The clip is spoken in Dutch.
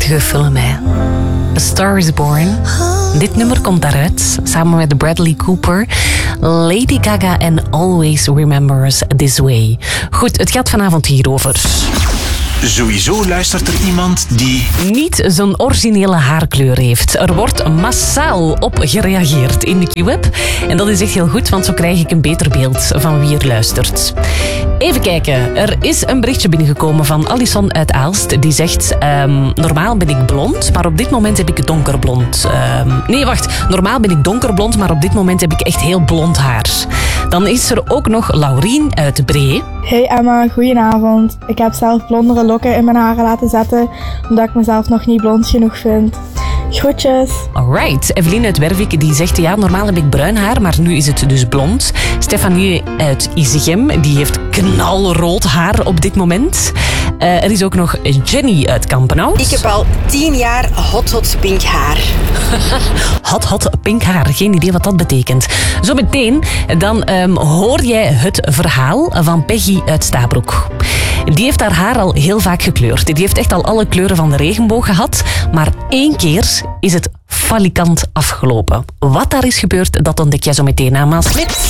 prachtige film, hè. A Star is Born. Dit nummer komt daaruit, samen met Bradley Cooper, Lady Gaga en Always Remember Us This Way. Goed, het gaat vanavond hierover. Sowieso luistert er iemand die niet zo'n originele haarkleur heeft. Er wordt massaal op gereageerd in de Q-app. En dat is echt heel goed, want zo krijg ik een beter beeld van wie er luistert. Even kijken. Er is een berichtje binnengekomen van Alison uit Aalst. Die zegt, normaal ben ik blond, maar op dit moment heb ik donkerblond. Normaal ben ik donkerblond, maar op dit moment heb ik echt heel blond haar. Dan is er ook nog Laurien uit Bree. Hey Emma, goedenavond. Ik heb zelf blondere lokken in mijn haren laten zetten, omdat ik mezelf nog niet blond genoeg vind. Groetjes. Alright. Evelien uit Wervik die zegt, ja, normaal heb ik bruin haar, maar nu is het dus blond. Stefanie uit Isegem, die heeft knalrood haar op dit moment. Er is ook nog Jenny uit Kampenau. Ik heb al 10 jaar hot pink haar. Hot pink haar. Geen idee wat dat betekent. Zometeen dan hoor jij het verhaal van Peggy uit Stabroek. Die heeft haar haar al heel vaak gekleurd. Die heeft echt al alle kleuren van de regenboog gehad. Maar 1 keer is het falikant afgelopen. Wat daar is gebeurd, dat ontdek jij zo meteen aan Maas.